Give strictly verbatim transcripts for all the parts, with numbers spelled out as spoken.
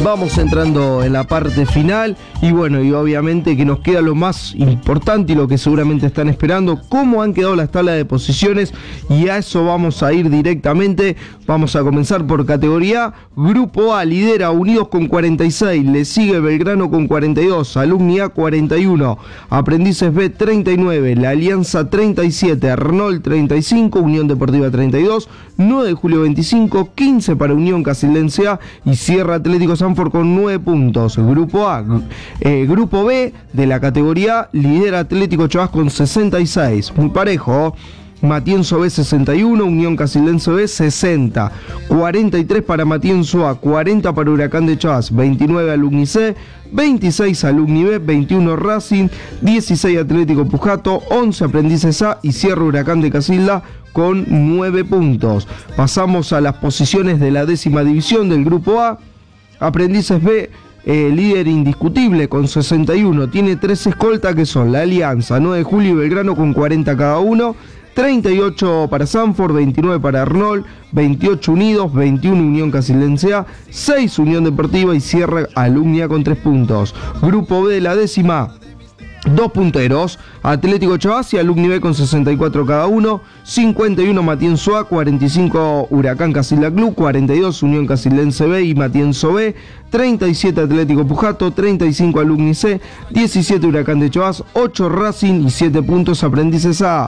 Vamos entrando en la parte final y bueno, y obviamente que nos queda lo más importante y lo que seguramente están esperando, cómo han quedado las tablas de posiciones, y a eso vamos a ir directamente. Vamos a comenzar por categoría A. Grupo A lidera Unidos con cuarenta y seis, le sigue Belgrano con cuarenta y dos, Alumni A cuarenta y uno, Aprendices B treinta y nueve, La Alianza treinta y siete, Arnold treinta y cinco, Unión Deportiva treinta y dos, nueve de julio veinticinco, quince para Unión Casildense A y cierra Atlético Sanford con nueve puntos. Grupo A, eh, Grupo B de la categoría A lidera Atlético Chavas con sesenta y seis, muy parejo. Matienzo B sesenta y uno, Unión Casildense B sesenta, cuarenta y tres para Matienzo A, cuarenta para Huracán de Chavas, veintinueve Alumni C, veintiséis Alumni B, veintiuno Racing, dieciséis Atlético Pujato, once Aprendices A y cierra Huracán de Casilda con nueve puntos. Pasamos a las posiciones de la décima división del Grupo A. Aprendices B, eh, líder indiscutible con sesenta y uno, tiene tres escoltas que son La Alianza, nueve de julio y Belgrano con cuarenta cada uno, treinta y ocho para Sanford, veintinueve para Arnold, veintiocho Unidos, veintiuno Unión Casildense A, seis Unión Deportiva y cierra Alumni A con tres puntos. Grupo B de la décima, dos punteros, Atlético Chavas y Alumni B con sesenta y cuatro cada uno, cincuenta y uno Matienzo A, cuarenta y cinco Huracán Casilda Club, cuarenta y dos Unión Casildense B y Matienzo B, treinta y siete Atlético Pujato, treinta y cinco Alumni C, diecisiete Huracán de Chavas, ocho Racing y siete puntos Aprendices A.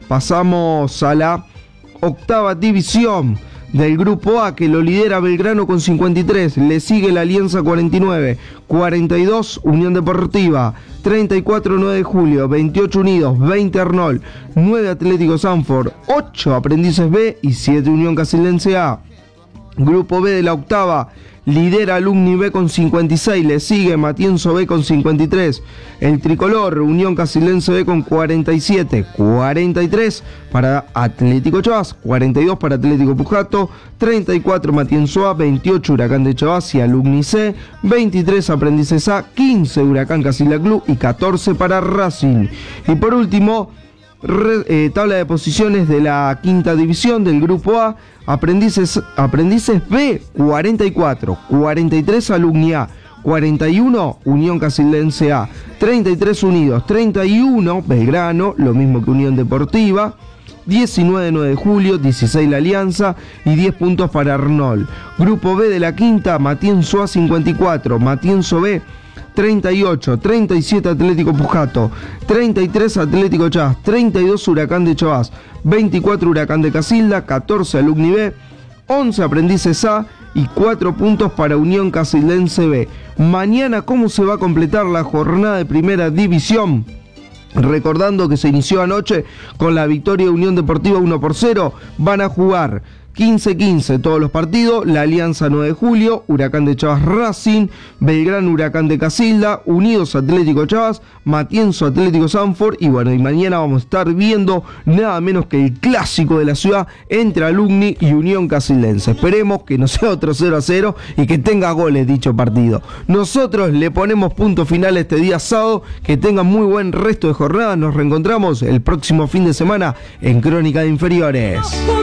Pasamos a la octava división del Grupo A, que lo lidera Belgrano con cincuenta y tres, le sigue La Alianza cuarenta y nueve, cuarenta y dos Unión Deportiva, treinta y cuatro nueve de julio, veintiocho Unidos, veinte Arnold, nueve Atlético Sanford, ocho Aprendices B y siete Unión Casildense A. Grupo B de la octava lidera Alumni B con cincuenta y seis, le sigue Matienzo B con cincuenta y tres, el tricolor Unión Casildense B con cuarenta y siete, cuarenta y tres para Atlético Chavas, cuarenta y dos para Atlético Pujato, treinta y cuatro Matienzo A, veintiocho Huracán de Chavas y Alumni C, veintitrés Aprendices A, quince Huracán Casilda Club y catorce para Racing. Y por último, Re, eh, tabla de posiciones de la quinta división del Grupo A. Aprendices, Aprendices B cuarenta y cuatro, cuarenta y tres Alumni A, cuarenta y uno Unión Casildense A, treinta y tres Unidos, treinta y uno Belgrano, lo mismo que Unión Deportiva, diecinueve nueve de julio, dieciséis La Alianza y diez puntos para Arnold. Grupo B de la quinta, Matienzo A cincuenta y cuatro, Matienzo B treinta y ocho, treinta y siete Atlético Pujato, treinta y tres Atlético Chavas, treinta y dos Huracán de Chavas, veinticuatro Huracán de Casilda, catorce Alumni B, once Aprendices A y cuatro puntos para Unión Casildense B. Mañana, ¿cómo se va a completar la jornada de primera división? Recordando que se inició anoche con la victoria de Unión Deportiva uno por cero, van a jugar quince quince todos los partidos, La Alianza nueve de julio, Huracán de Chavas Racing, Belgrano Huracán de Casilda, Unidos Atlético Chavas, Matienzo Atlético Sanford y bueno, y mañana vamos a estar viendo nada menos que el clásico de la ciudad entre Alumni y Unión Casildense. Esperemos que no sea otro cero a cero y que tenga goles dicho partido. Nosotros le ponemos punto final este día sábado, que tengan muy buen resto de jornada, nos reencontramos el próximo fin de semana en Crónica de Inferiores.